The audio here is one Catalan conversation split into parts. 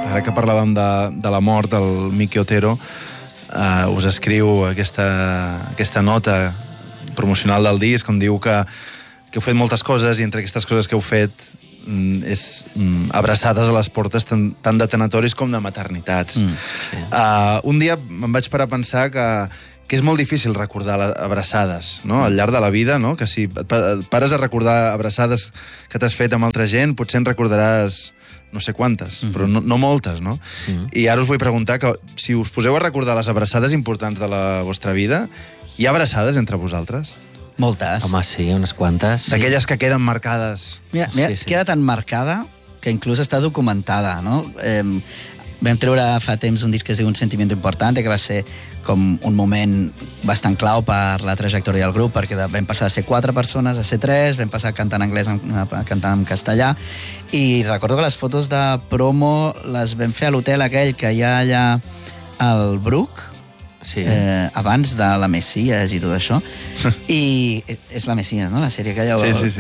ara que parlàvem de la mort del Miki Otero, us escriu aquesta nota promocional del disc on diu que heu fet moltes coses i entre aquestes coses que heu fet és abraçades a les portes tant de tanatoris com de maternitats. Sí. Un dia em vaig parar a pensar que és molt difícil recordar les abraçades, no? Al llarg de la vida, no? Que si et pares a recordar abraçades que t'has fet amb altra gent, potser en recordaràs no sé quantes, però no moltes, no? I ara us vull preguntar que si us poseu a recordar les abraçades importants de la vostra vida, hi ha abraçades entre vosaltres? Moltes. Home, sí, unes quantes. D'aquelles que queden marcades. Mira, Sí. queda tan marcada que inclús està documentada, no? Vam treure fa temps un disc que es diu Un sentimiento importante, que va ser com un moment bastant clau per la trajectòria del grup, perquè vam passar de ser 4 persones a ser 3, vam passar a cantar en anglès a cantar en castellà, i recordo que les fotos de promo les vam fer a l'hotel aquell que hi ha allà al Bruc, Sí. abans de la Messias i tot això. I és la Messias, no?, la sèrie que allà... Sí.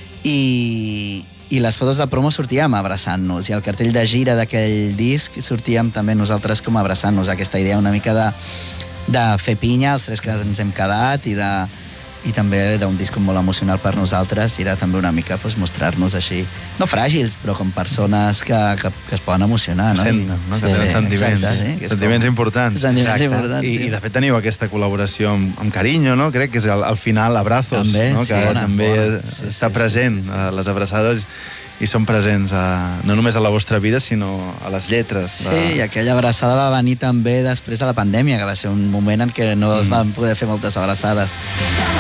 I les fotos de promo sortíem abraçant-nos, i el cartell de gira d'aquell disc sortíem també nosaltres com abraçant-nos. Aquesta idea una mica de fer pinya, els 3 que ens hem quedat, i també era un disc molt emocional per nosaltres, i era també una mica mostrar-nos així, no fràgils, però com persones que es poden emocionar, no? Senten, no? Que tenen sentiments. Exacte, sí, Sentiments importants. Sentiments importants, sí. I de fet teniu aquesta col·laboració amb Carinyo, no? Crec que és al final Abrazos, també, no? sí, Que bona, també bona. està present a les abraçades i són presents no només a la vostra vida, sinó a les lletres. Sí, i aquella abraçada va venir també després de la pandèmia, que va ser un moment en què no es van poder fer moltes abraçades.